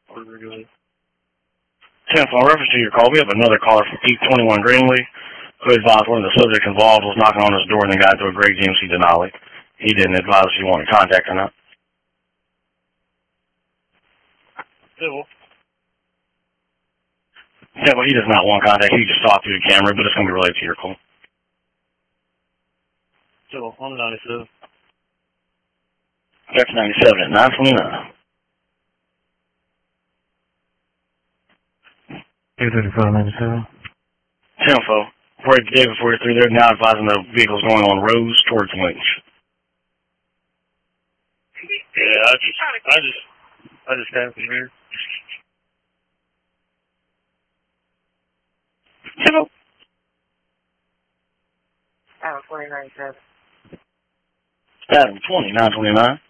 10-4, reference to your call, we have another caller from 821 Greenlee who advised one of the subjects involved was knocking on his door and then got into a Greg GMC Denali. He didn't advise if you wanted contact or not. Yeah, well, he does not want contact. He just saw through the camera, but it's going to be related to your call. So, on 97. That's 97 at 929. 835-97. 10-4. Before you're through there, now advising the vehicle's going on Rose towards Lynch. Yeah, I just came from here. Hello. 2097. Adam 20, 929.